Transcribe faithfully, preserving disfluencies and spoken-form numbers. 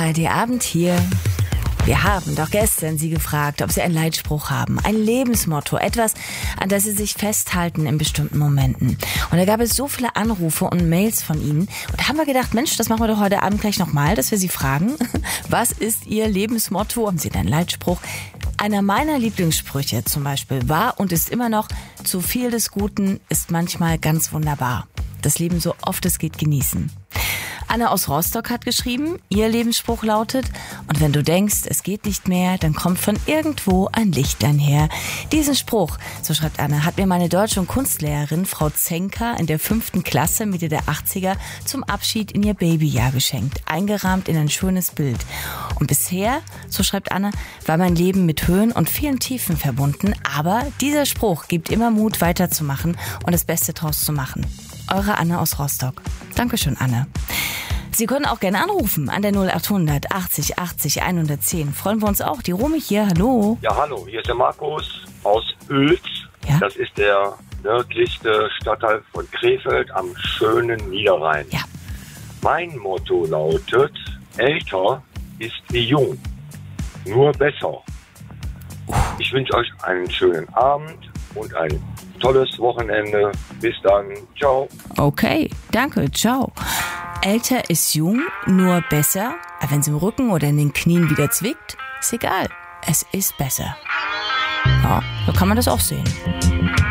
A R D-Abend hier. Wir haben doch gestern Sie gefragt, ob Sie einen Leitspruch haben, ein Lebensmotto, etwas, an das Sie sich festhalten in bestimmten Momenten. Und da gab es so viele Anrufe und Mails von Ihnen. Und da haben wir gedacht, Mensch, das machen wir doch heute Abend gleich nochmal, dass wir Sie fragen, was ist Ihr Lebensmotto? Haben Sie einen Leitspruch? Einer meiner Lieblingssprüche zum Beispiel war und ist immer noch: Zu viel des Guten ist manchmal ganz wunderbar. Das Leben so oft es geht genießen. Anne aus Rostock hat geschrieben, ihr Lebensspruch lautet: Und wenn du denkst, es geht nicht mehr, dann kommt von irgendwo ein Lichtlein her. Diesen Spruch, so schreibt Anne, hat mir meine Deutsch- und Kunstlehrerin Frau Zenker in der fünften Klasse Mitte der achtziger zum Abschied in ihr Babyjahr geschenkt, eingerahmt in ein schönes Bild. Und bisher, so schreibt Anne, war mein Leben mit Höhen und vielen Tiefen verbunden, aber dieser Spruch gibt immer Mut, weiterzumachen und das Beste draus zu machen. Eure Anne aus Rostock. Dankeschön, Anne. Sie können auch gerne anrufen an der null achthundert achtzig achtzig hundertzehn. Freuen wir uns auch. Die Romy hier, hallo. Ja, hallo, hier ist der Markus aus Oels. Ja? Das ist der nördlichste Stadtteil von Krefeld am schönen Niederrhein. Ja. Mein Motto lautet: Älter ist wie jung, nur besser. Ich wünsche euch einen schönen Abend und ein tolles Wochenende. Bis dann. Ciao. Okay, danke, ciao. Älter ist jung, nur besser. Aber wenn es im Rücken oder in den Knien wieder zwickt, ist egal. Es ist besser. Ja, so kann man das auch sehen.